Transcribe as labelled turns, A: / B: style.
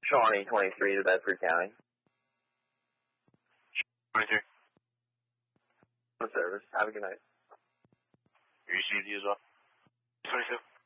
A: Shawnee 23 to Bedford County.
B: 23.
A: On service. Have a good night.
B: You received you as well. 22.